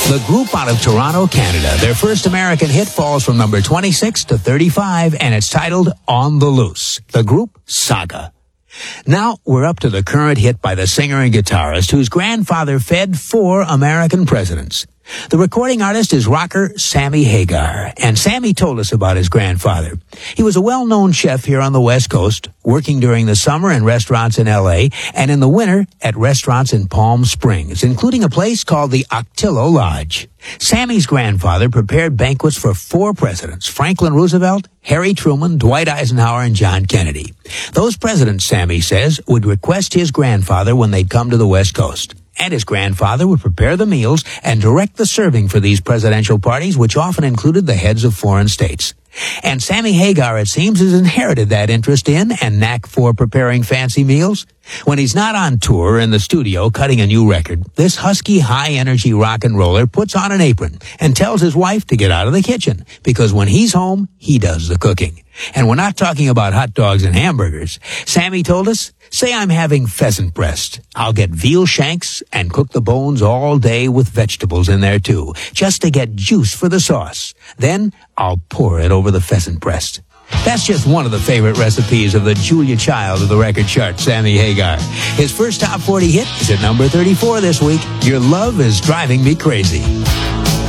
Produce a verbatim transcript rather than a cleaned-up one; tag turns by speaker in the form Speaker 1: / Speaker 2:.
Speaker 1: The group out of Toronto, Canada. Their first American hit falls from number twenty-six to thirty-five, and it's titled On the Loose. The group, Saga. Now we're up to the current hit by the singer and guitarist whose grandfather fed four American presidents. The recording artist is rocker Sammy Hagar, and Sammy told us about his grandfather. He was a well-known chef here on the West Coast, working during the summer in restaurants in L A and in the winter at restaurants in Palm Springs, including a place called the Octillo Lodge. Sammy's grandfather prepared banquets for four presidents: Franklin Roosevelt, Harry Truman, Dwight Eisenhower, and John Kennedy. Those presidents, Sammy says, would request his grandfather when they'd come to the West Coast. And his grandfather would prepare the meals and direct the serving for these presidential parties, which often included the heads of foreign states. And Sammy Hagar, it seems, has inherited that interest in and knack for preparing fancy meals. When he's not on tour in the studio cutting a new record, this husky, high-energy rock and roller puts on an apron and tells his wife to get out of the kitchen, because when he's home, he does the cooking. And we're not talking about hot dogs and hamburgers. Sammy told us, say I'm having pheasant breast. I'll get veal shanks and cook the bones all day with vegetables in there too, just to get juice for the sauce. Then I'll pour it over the pheasant breast. That's just one of the favorite recipes of the Julia Child of the record chart, Sammy Hagar. His first top forty hit is at number thirty-four this week. Your Love Is Driving Me Crazy.